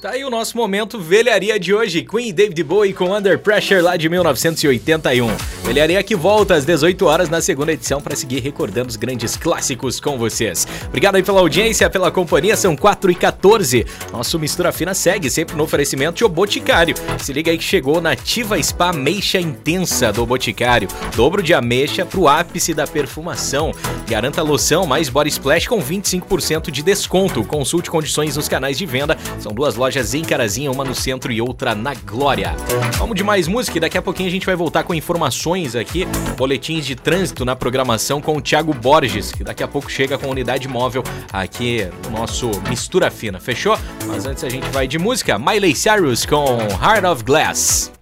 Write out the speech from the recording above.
Tá aí o nosso momento velharia de hoje. Queen, David Bowie com Under Pressure lá de 1981. Velharia que volta às 18 horas na segunda edição para seguir recordando os grandes clássicos com vocês. Obrigado aí pela audiência, pela companhia, são 4h14. Nosso Mistura Fina segue sempre no oferecimento de O Boticário. Se liga aí que chegou na Nativa Spa Ameixa Intensa do Boticário. Dobro de ameixa pro ápice da perfumação. Garanta loção mais body splash com 25% de desconto. Consulte condições nos canais de venda. São duas lojas em Carazinha, uma no centro e outra na Glória. Vamos de mais música e daqui a pouquinho a gente vai voltar com informações aqui, boletins de trânsito na programação com o Thiago Borges, que daqui a pouco chega com unidade móvel aqui no nosso Mistura Fina, fechou? Mas antes a gente vai de música, Miley Cyrus com Heart of Glass.